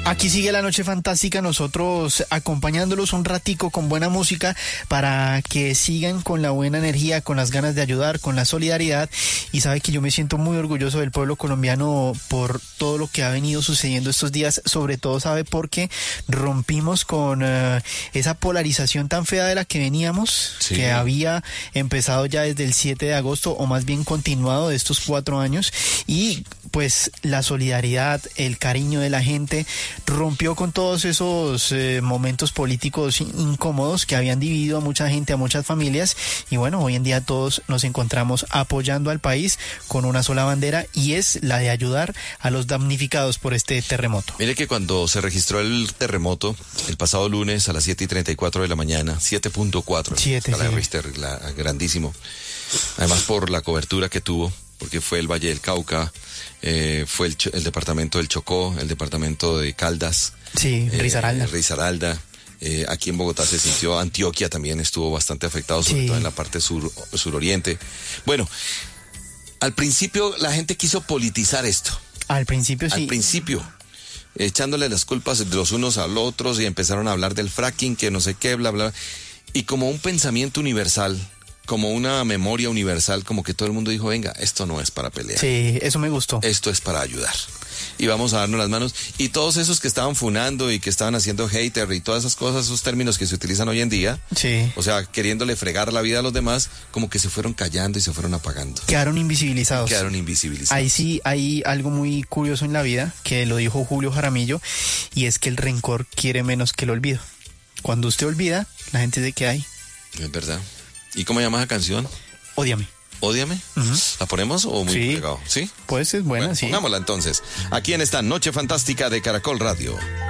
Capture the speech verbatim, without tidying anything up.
Aquí sigue la noche fantástica, nosotros acompañándolos un ratico con buena música para que sigan con la buena energía, con las ganas de ayudar, con la solidaridad. Y sabe que yo me siento muy orgulloso del pueblo colombiano por todo lo que ha venido sucediendo estos días, sobre todo sabe porque rompimos con uh, esa polarización tan fea de la que veníamos, sí. que había empezado ya desde el siete de agosto, o más bien continuado de estos cuatro años, y pues la solidaridad, el cariño de la gente rompió con todos esos eh, momentos políticos incómodos que habían dividido a mucha gente, a muchas familias, y bueno, hoy en día todos nos encontramos apoyando al país con una sola bandera, y es la de ayudar a los damnificados por este terremoto. Mire que cuando se registró el terremoto, el pasado lunes a las siete y treinta y cuatro de la mañana, siete punto cuatro, siete, la sí. Richter, la, grandísimo, además por la cobertura que tuvo, porque fue el Valle del Cauca, eh, fue el, el departamento del Chocó, el departamento de Caldas, sí, eh, Risaralda, Risaralda. Eh, aquí en Bogotá se sintió, Antioquia también estuvo bastante afectado, sobre sí. todo en la parte sur, suroriente. Bueno, al principio la gente quiso politizar esto. Al principio sí. Al principio, echándole las culpas de los unos a los otros, y empezaron a hablar del fracking, que no sé qué, bla, bla. Y como un pensamiento universal, como una memoria universal, como que todo el mundo dijo, venga, esto no es para pelear. Sí, eso me gustó. Esto es para ayudar. Y vamos a darnos las manos. Y todos esos que estaban funando y que estaban haciendo hater y todas esas cosas, esos términos que se utilizan hoy en día, sí. o sea, queriéndole fregar la vida a los demás, como que se fueron callando y se fueron apagando. Quedaron invisibilizados. Quedaron invisibilizados. Ahí sí hay algo muy curioso en la vida, que lo dijo Julio Jaramillo, y es que el rencor quiere menos que el olvido. Cuando usted olvida, la gente dice que hay. Es verdad. ¿Y cómo llama esa canción? Ódiame. ¿Ódiame? Uh-huh. ¿La ponemos o muy sí. pegado? ¿Sí? Pues es buena, bueno, sí. Pongámosla entonces. Aquí en esta Noche Fantástica de Caracol Radio.